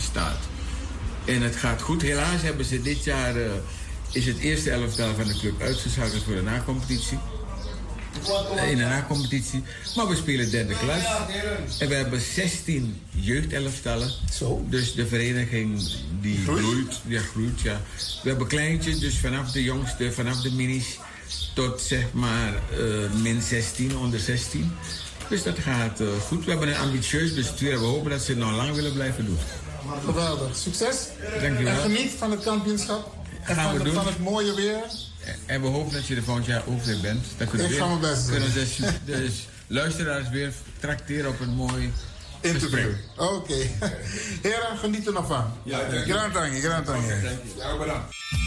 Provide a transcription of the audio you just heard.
staat. En het gaat goed. Helaas hebben ze dit jaar... is het eerste elftal van de club uitgeschakeld voor de na-competitie. In de na-competitie. Maar we spelen derde klas. En we hebben 16 jeugdelftallen. Zo. Dus de vereniging die groeit. Ja. We hebben kleintjes, dus vanaf de jongste, vanaf de minis... tot zeg maar min 16, onder 16. Dus dat gaat goed. We hebben een ambitieus bestuur en we hopen dat ze het nog lang willen blijven doen. Geweldig. Succes. Dankjewel. En geniet van het kampioenschap. En van het mooie weer. En we hopen dat je er volgend jaar ook weer bent. Dan kunnen ik ga mijn best doen. Kunnen de luisteraars weer trakteren op een mooi interview. Oké. Heren, geniet er nog van. Ja, Grand dank je. Ja, bedankt.